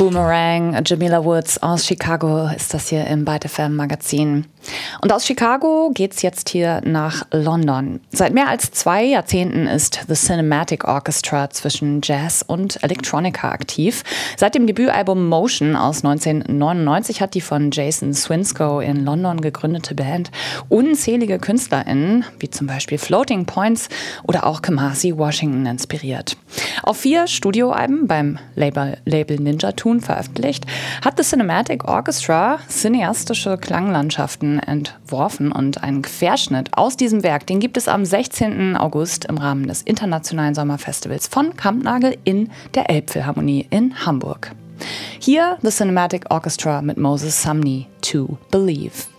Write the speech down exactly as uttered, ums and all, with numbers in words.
Boomerang, Jamila Woods aus Chicago ist das hier im Byte F M Magazin. Und aus Chicago geht's jetzt hier nach London. Seit mehr als zwei Jahrzehnten ist The Cinematic Orchestra zwischen Jazz und Electronica aktiv. Seit dem Debütalbum Motion aus neunzehnhundertneunundneunzig hat die von Jason Swinscoe in London gegründete Band unzählige KünstlerInnen, wie zum Beispiel Floating Points oder auch Kamasi Washington, inspiriert. Auf vier Studioalben beim Label, Label Ninja Tune veröffentlicht, hat The Cinematic Orchestra cineastische Klanglandschaften entworfen und einen Querschnitt aus diesem Werk, den gibt es am sechzehnten August im Rahmen des Internationalen Sommerfestivals von Kampnagel in der Elbphilharmonie in Hamburg. Hier The Cinematic Orchestra mit Moses Sumney, To Believe.